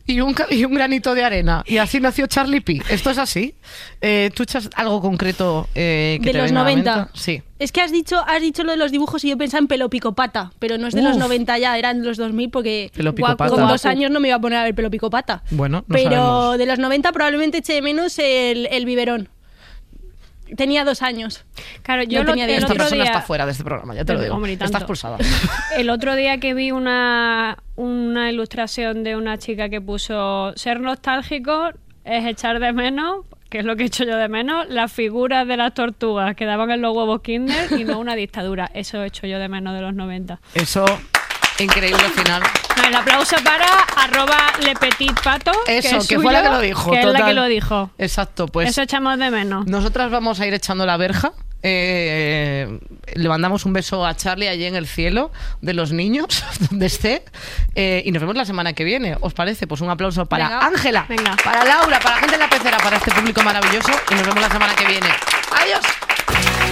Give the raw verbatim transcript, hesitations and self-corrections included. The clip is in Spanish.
y un, y un granito de arena. Y así nació Charlie Pi. Esto es así. Eh, ¿Tú echas algo concreto eh, que de te los venga a la noventa? mente? Sí. Es que has dicho, has dicho lo de los dibujos y yo pensaba en Pelo Pico Pata, pero no es de Uf. los noventa ya, eran de los dos mil porque Pelo Pico guapo, Pata. con dos años no me iba a poner a ver Pelo Pico Pata. Bueno, no Pero sabemos. de los noventa probablemente eché de menos el, el biberón. Tenía dos años. Claro, yo No lo, tenía el de Esta otro persona día... está fuera de este programa, ya te lo Pero, digo. hombre, y tanto. Está expulsada. El otro día que vi una, una ilustración de una chica que puso ser nostálgico es echar de menos, que es lo que echo yo de menos, las figuras de las tortugas que daban en los huevos Kinder y no una dictadura. Eso echo yo de menos de los noventa. Eso, increíble final. El aplauso para arroba lepetitpato. Eso, que, es que suyo, fue la que lo dijo. Que es la total. que lo dijo. Exacto, pues Eso echamos de menos. nosotras vamos a ir echando la verja. Eh, le mandamos un beso a Charlie allí en el cielo de los niños, donde esté. Eh, y nos vemos la semana que viene. ¿Os parece? Pues un aplauso para Venga. Ángela, Venga. para Laura, para la gente en la pecera, para este público maravilloso. Y nos vemos la semana que viene.